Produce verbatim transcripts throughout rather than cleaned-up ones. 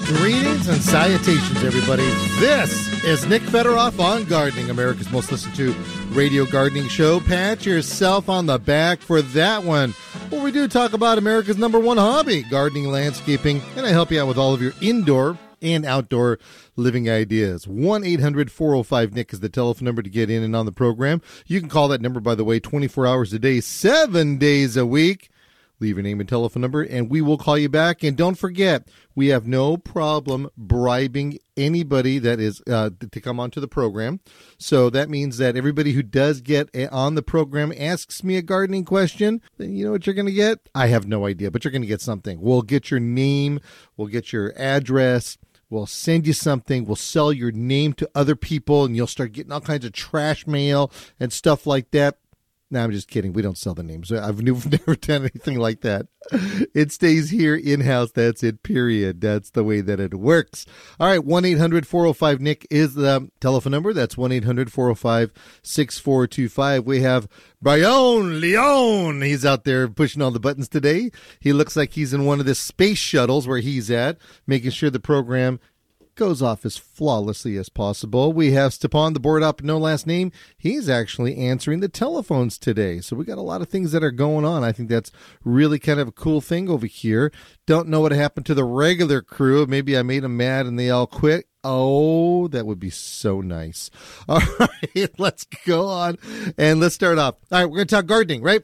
Greetings and salutations, everybody. This is Nick Federoff on Gardening, America's most listened to radio gardening show. Pat yourself on the back for that one. Well, we do talk about America's number one hobby, gardening, landscaping, and I help you out with all of your indoor and outdoor living ideas. one eight hundred four oh five Nick is the telephone number to get in and on the program. You can call that number, by the way, twenty-four hours a day, seven days a week. Leave your name and telephone number, and we will call you back. And don't forget, we have no problem bribing anybody that is uh, to come onto the program. So that means that everybody who does get a, on the program asks me a gardening question, then you know what you're going to get? I have no idea, but you're going to get something. We'll get your name. We'll get your address. We'll send you something. We'll sell your name to other people, and you'll start getting all kinds of trash mail and stuff like that. No, I'm just kidding. We don't sell the names. I've never done anything like that. It stays here in-house. That's it, period. That's the way that it works. All right, one eight hundred four oh five Nick is the telephone number. That's one eight hundred four oh five six four two five. We have Brian Leon. He's out there pushing all the buttons today. He looks like he's in one of the space shuttles where he's at, making sure the program goes off as flawlessly as possible. We have Stepan, the board up, no last name. He's actually answering the telephones today. So we got a lot of things that are going on. I think that's really kind of a cool thing over here. Don't know what happened to the regular crew. Maybe I made them mad and they all quit. Oh, that would be so nice. All right, let's go on and let's start off. All right, we're going to talk gardening, right?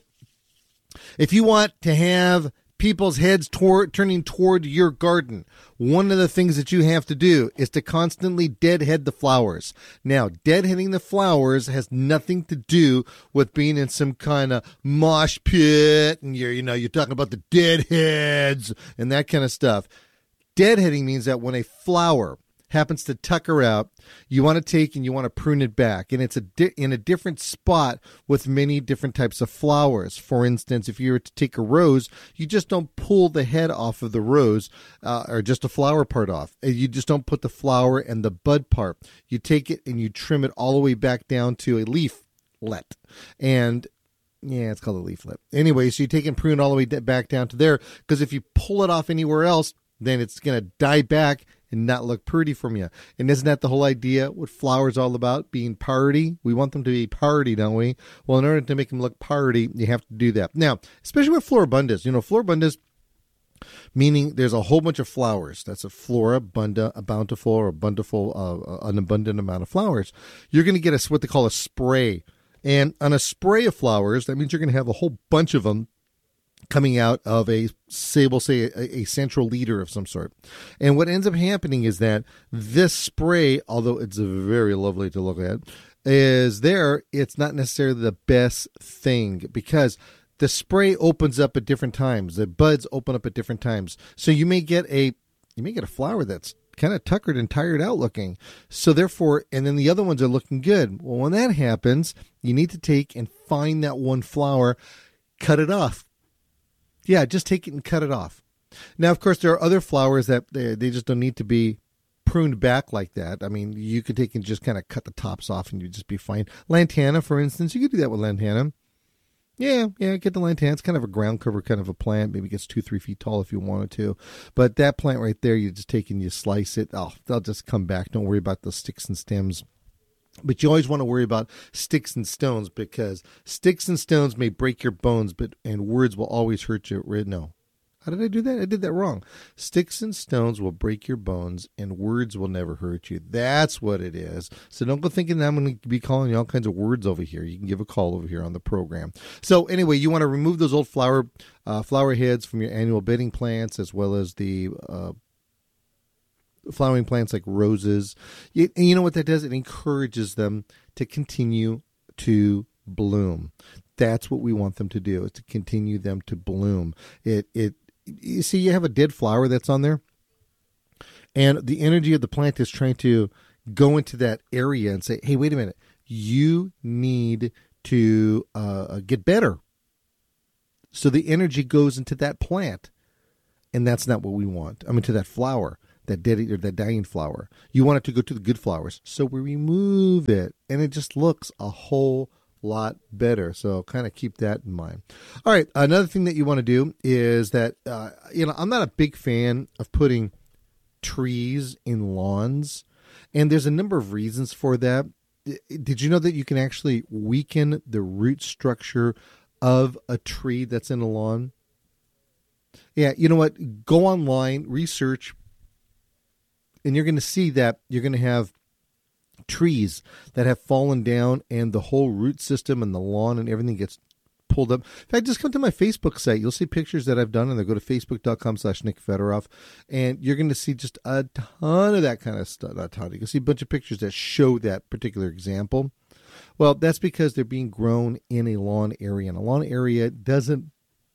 If you want to have people's heads toward, turning toward your garden, one of the things that you have to do is to constantly deadhead the flowers. Now, deadheading the flowers has nothing to do with being in some kind of mosh pit and you're, you know, you're talking about the deadheads and that kind of stuff. Deadheading means that when a flower happens to tucker out, you want to take and you want to prune it back. And it's a di- in a different spot with many different types of flowers. For instance, if you were to take a rose, you just don't pull the head off of the rose uh, or just a flower part off. You just don't put the flower and the bud part. You take it and you trim it all the way back down to a leaflet. And yeah, it's called a leaflet. Anyway, so you take and prune all the way back down to there, because if you pull it off anywhere else, then it's going to die back and not look pretty from you. And isn't that the whole idea? What flowers all about? Being party. We want them to be party, don't we? Well, in order to make them look party, you have to do that. Now, especially with floribundas. You know, floribundas, meaning there's a whole bunch of flowers. That's a floribunda, a bountiful or a bountiful, uh, an abundant amount of flowers. You're going to get a, what they call a spray. And on a spray of flowers, that means you're going to have a whole bunch of them coming out of a, say, we'll say a, a central leader of some sort. And what ends up happening is that this spray, although it's very lovely to look at, is there, it's not necessarily the best thing, because the spray opens up at different times. The buds open up at different times. So you may get a, you may get a flower that's kind of tuckered and tired out looking. So therefore, and then the other ones are looking good. Well, when that happens, you need to take and find that one flower, cut it off. Yeah, just take it and cut it off. Now, of course, there are other flowers that they, they just don't need to be pruned back like that. I mean, you could take and just kind of cut the tops off and you'd just be fine. Lantana, for instance, you could do that with lantana. Yeah, yeah, get the lantana. It's kind of a ground cover kind of a plant. Maybe it gets two, three feet tall if you wanted to. But that plant right there, you just take and you slice it. Oh, they'll just come back. Don't worry about the sticks and stems. But you always want to worry about sticks and stones, because sticks and stones may break your bones, but and words will always hurt you. No. How did I do that? I did that wrong. Sticks and stones will break your bones, and words will never hurt you. That's what it is. So don't go thinking that I'm going to be calling you all kinds of words over here. You can give a call over here on the program. So anyway, you want to remove those old flower uh, flower heads from your annual bedding plants, as well as the uh flowering plants like roses. You, and you know what that does? It encourages them to continue to bloom. That's what we want them to do, is to continue them to bloom. It, it, you see, you have a dead flower that's on there, and the energy of the plant is trying to go into that area and say, hey, wait a minute, you need to uh, get better. So the energy goes into that plant, and that's not what we want. I mean, to that flower. That dead or that dying flower. You want it to go to the good flowers. So we remove it, and it just looks a whole lot better. So kind of keep that in mind. All right. Another thing that you want to do is that, uh, you know, I'm not a big fan of putting trees in lawns. And there's a number of reasons for that. Did you know that you can actually weaken the root structure of a tree that's in a lawn? Yeah, you know what? Go online, research, and you're going to see that you're going to have trees that have fallen down and the whole root system and the lawn and everything gets pulled up. In fact, just come to my Facebook site. You'll see pictures that I've done, and they go to facebook.com slash Nick Federoff, and you're going to see just a ton of that kind of stuff. Not a ton. You can see a bunch of pictures that show that particular example. Well, that's because they're being grown in a lawn area, and a lawn area doesn't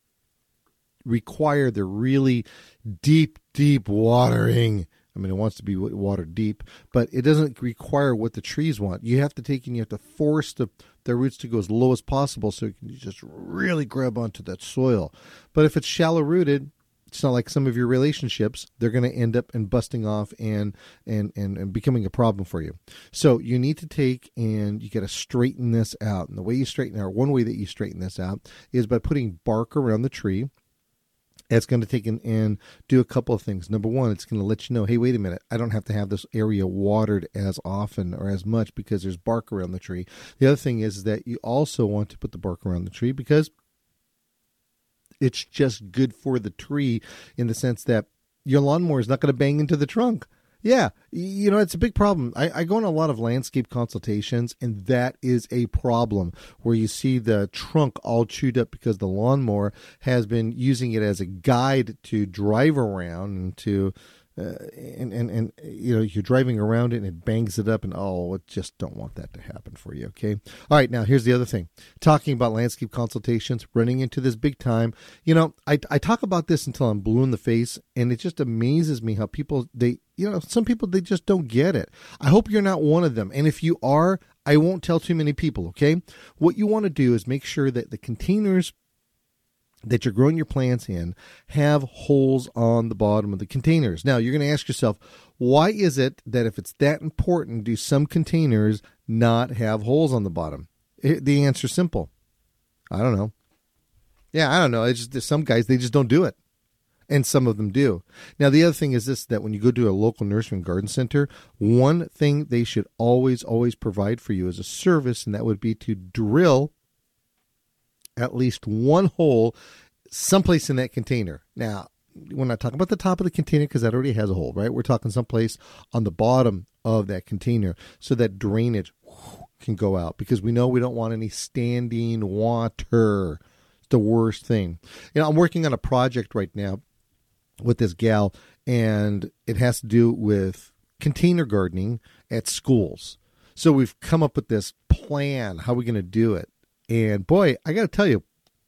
require the really deep, deep watering. I mean, it wants to be watered deep, but it doesn't require what the trees want. You have to take and you have to force the, the roots to go as low as possible so you can just really grab onto that soil. But if it's shallow rooted, it's not like some of your relationships. They're going to end up and busting off and, and, and, and becoming a problem for you. So you need to take and you got to straighten this out. And the way you straighten out, one way that you straighten this out is by putting bark around the tree. It's going to take in and do a couple of things. Number one, it's going to let you know, hey, wait a minute, I don't have to have this area watered as often or as much because there's bark around the tree. The other thing is that you also want to put the bark around the tree because it's just good for the tree in the sense that your lawnmower is not going to bang into the trunk. Yeah, you know, it's a big problem. I, I go on a lot of landscape consultations, and that is a problem where you see the trunk all chewed up because the lawnmower has been using it as a guide to drive around and to, uh, and, and, and, you know, you're driving around it and it bangs it up, and oh, I just don't want that to happen for you, okay? All right, now here's the other thing. Talking about landscape consultations, running into this big time. You know, I, I talk about this until I'm blue in the face, and it just amazes me how people, they, you know, some people, they just don't get it. I hope you're not one of them. And if you are, I won't tell too many people, okay? What you want to do is make sure that the containers that you're growing your plants in have holes on the bottom of the containers. Now, you're going to ask yourself, why is it that if it's that important, do some containers not have holes on the bottom? It, the answer is simple. I don't know. Yeah, I don't know. It's just there's some guys, they just don't do it. And some of them do. Now, the other thing is this, that when you go to a local nursery and garden center, one thing they should always, always provide for you as a service, and that would be to drill at least one hole someplace in that container. Now, we're not talking about the top of the container because that already has a hole, right? We're talking someplace on the bottom of that container so that drainage can go out, because we know we don't want any standing water. It's the worst thing. You know, I'm working on a project right now with this gal, and it has to do with container gardening at schools. So we've come up with this plan. How are we going to do it? And boy, I got to tell you,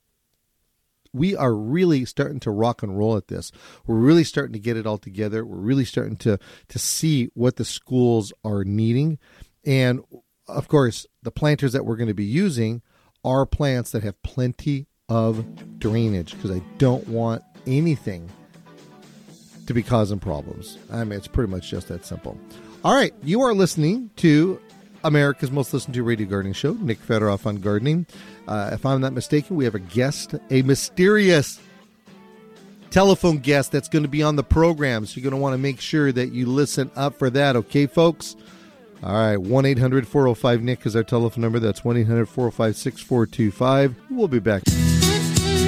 we are really starting to rock and roll at this. We're really starting to get it all together. We're really starting to, to see what the schools are needing. And of course, the planters that we're going to be using are plants that have plenty of drainage, because I don't want anything to be causing problems. I mean, it's pretty much just that simple. All right, you are listening to America's most listened to radio gardening show, Nick Federoff on Gardening. Uh, if I'm not mistaken, we have a guest, a mysterious telephone guest that's going to be on the program. So you're going to want to make sure that you listen up for that. Okay, folks? All right, one eight hundred four oh five Nick is our telephone number. That's one eight hundred four oh five six four two five. We'll be back.